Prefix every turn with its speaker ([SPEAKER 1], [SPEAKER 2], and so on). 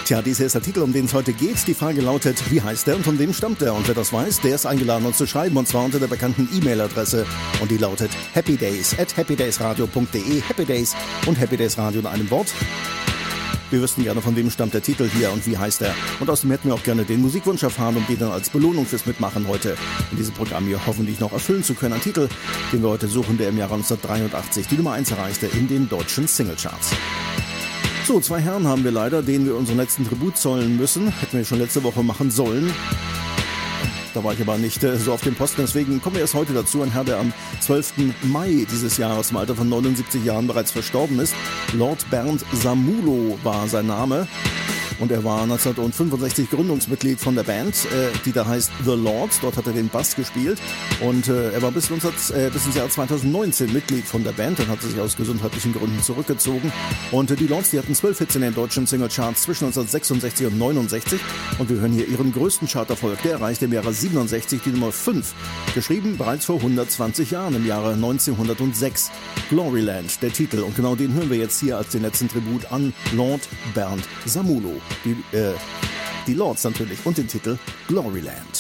[SPEAKER 1] Tja, dies hier ist der Titel, um den es heute geht. Die Frage lautet, wie heißt der und von wem stammt der? Und wer das weiß, der ist eingeladen, uns zu schreiben, und zwar unter der bekannten E-Mail-Adresse. Und die lautet happydays@happydaysradio.de. Happy Days und Happy Days Radio in einem Wort. Wir wüssten gerne, von wem stammt der Titel hier und wie heißt er. Und außerdem hätten wir auch gerne den Musikwunsch erfahren, um den dann als Belohnung fürs Mitmachen heute in diesem Programm hier hoffentlich noch erfüllen zu können. Ein Titel, den wir heute suchen, der im Jahre 1983 die Nummer 1 erreichte in den deutschen Singlecharts. So, 2 Herren haben wir leider, denen wir unseren letzten Tribut zollen müssen. Hätten wir schon letzte Woche machen sollen. Da war ich aber nicht so auf dem Posten, deswegen kommen wir erst heute dazu. Ein Herr, der am 12. Mai dieses Jahres im Alter von 79 Jahren bereits verstorben ist. Lord Bernd Samulo war sein Name. Und er war 1965 Gründungsmitglied von der Band, die da heißt The Lords. Dort hat er den Bass gespielt. Und er war bis ins Jahr 2019 Mitglied von der Band. Dann hat er sich aus gesundheitlichen Gründen zurückgezogen. Und die Lords, die hatten 12 Hits in den deutschen Singlecharts zwischen 1966 und 69. Und wir hören hier ihren größten Charterfolg. Der erreichte im Jahre 67 die Nummer 5. Geschrieben bereits vor 120 Jahren, im Jahre 1906. Gloryland, der Titel. Und genau den hören wir jetzt hier als den letzten Tribut an Lord Bernd Samulo. Die Lords natürlich und den Titel Gloryland.